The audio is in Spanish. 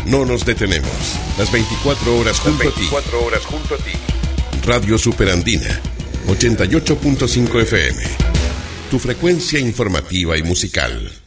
No nos detenemos. Las 24 horas junto a ti. Radio Superandina, 88.5 FM. Tu frecuencia informativa y musical.